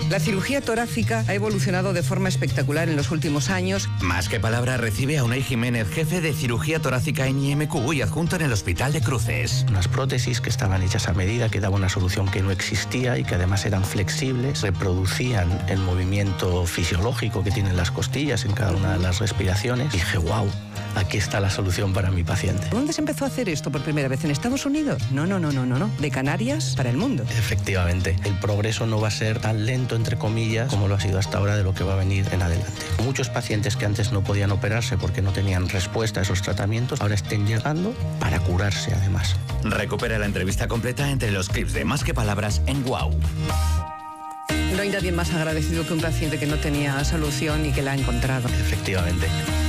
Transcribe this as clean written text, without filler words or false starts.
La cirugía torácica ha evolucionado de forma espectacular en los últimos años. Más que palabra recibe a Unai Jiménez, jefe de cirugía torácica en IMQ y adjunto en el Hospital de Cruces. Unas prótesis que estaban hechas a medida, que daban una solución que no existía y que además eran flexibles, reproducían el movimiento fisiológico que tienen las costillas en cada una de las respiraciones. Dije, wow, aquí está la solución para mi paciente. ¿Dónde se empezó a hacer esto por primera vez? ¿En Estados Unidos? No. De Canarias para el mundo. Efectivamente, el progreso no va a ser tan lento, entre comillas, como lo ha sido hasta ahora, de lo que va a venir en adelante. Muchos pacientes que antes no podían operarse porque no tenían respuesta a esos tratamientos, ahora estén llegando para curarse además. Recupera la entrevista completa entre los clips de Más que Palabras en WOW. No hay nadie más agradecido que un paciente que no tenía solución y que la ha encontrado. Efectivamente.